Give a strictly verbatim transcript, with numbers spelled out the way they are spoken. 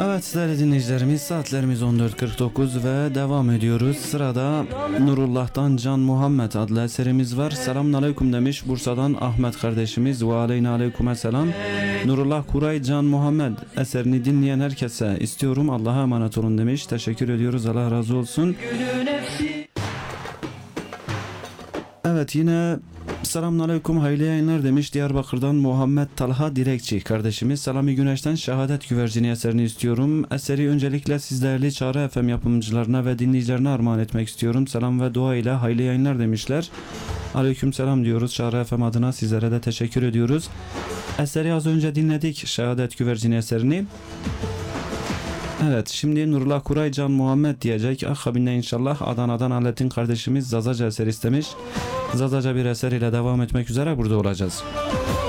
Evet değerli dinleyicilerimiz, saatlerimiz on dört kırk dokuz ve devam ediyoruz. Sırada Nurullah'tan Can Muhammed adlı eserimiz var. Selamun aleyküm demiş Bursa'dan Ahmet kardeşimiz. Ve aleyna aleyküm selam. Nurullah Kuray Can Muhammed eserini dinleyen herkese istiyorum, Allah'a emanet olun demiş. Teşekkür ediyoruz, Allah razı olsun. Evet, yine selamünaleyküm, hayırlı yayınlar demiş Diyarbakır'dan Muhammed Talha Direkçi kardeşimiz. Selami Güneş'ten Şehadet Güvercini eserini istiyorum. Eseri öncelikle siz değerli Çağrı F M yapımcılarına ve dinleyicilerine armağan etmek istiyorum. Selam ve dua ile hayırlı yayınlar demişler. Aleyküm selam diyoruz Çağrı F M adına, sizlere de teşekkür ediyoruz. Eseri az önce dinledik, Şehadet Güvercini eserini. Evet, şimdi Nurullah Kuray Can Muhammed diyecek. Akabinde inşallah Adana'dan Alettin kardeşimiz Zazaca eseri istemiş. Zazaca bir eser ile devam etmek üzere burada olacağız.